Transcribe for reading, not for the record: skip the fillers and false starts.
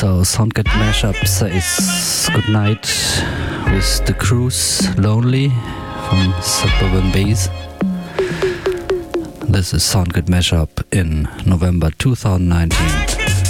So Soundcat Mashup says goodnight with The Cruise, Lonely from Suburban Base. This is Soundcat Mashup in November 2019.